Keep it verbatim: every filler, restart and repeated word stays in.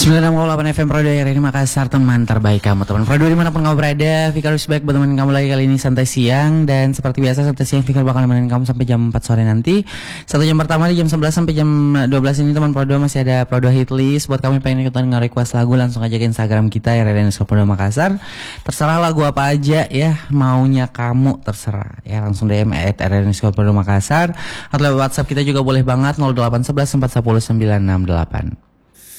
sembilan enam delapan F M Prodo R ini Makassar, teman terbaik kamu, teman Prodo dimanapun kamu berada. Fikar is back buat teman kamu lagi kali ini santai siang. Dan seperti biasa santai siang Fikar bakal nemenin kamu sampai jam empat sore nanti. Satu jam pertama di jam sebelas sampai jam dua belas ini teman Prodo masih ada Prodo Hit List. Buat kamu yang pengen ikutan nge-request lagu, langsung aja ke Instagram kita R R underscore Prodo Makassar. Terserah lagu apa aja ya, maunya kamu terserah ya, langsung D M at R R underscore Prodo Makassar. Atau lewat WhatsApp kita juga boleh banget nol delapan satu satu empat satu nol sembilan enam delapan.